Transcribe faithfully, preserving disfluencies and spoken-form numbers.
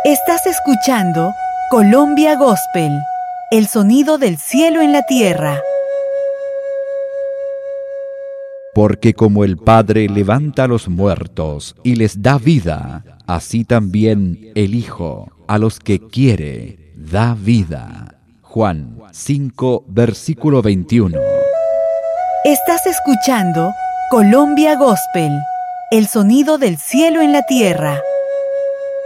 Estás escuchando Colombia Gospel, el sonido del cielo en la tierra. Porque como el Padre levanta a los muertos y les da vida, así también el Hijo a los que quiere da vida. Juan cinco, versículo veintiuno. Estás escuchando Colombia Gospel, el sonido del cielo en la tierra.